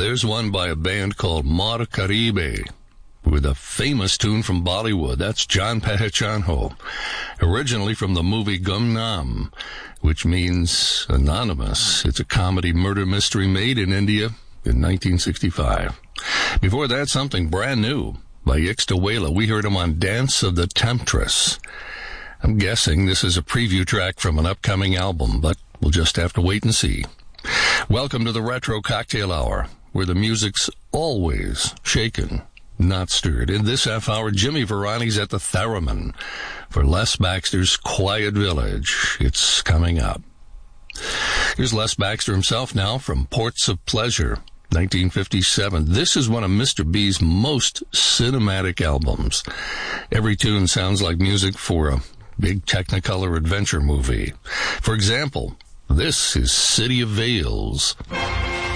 There's one by a band called Mar Caribe with a famous tune from Bollywood. That's John Pehchanho, originally from the movie Gumnam, which means anonymous. It's a comedy murder mystery made in India in 1965. Before that, something brand new by Ixtawala. We heard him on Dance of the Temptress. I'm guessing this is a preview track from an upcoming album, but we'll just have to wait and see. Welcome to the Retro Cocktail Hour, where the music's always shaken, not stirred. In this half hour, Jimmy Varani's at the Theremin for Les Baxter's Quiet Village. It's coming up. Here's Les Baxter himself now from Ports of Pleasure, 1957. This is one of Mr. B's most cinematic albums. Every tune sounds like music for a big Technicolor adventure movie. For example, this is City of Veils.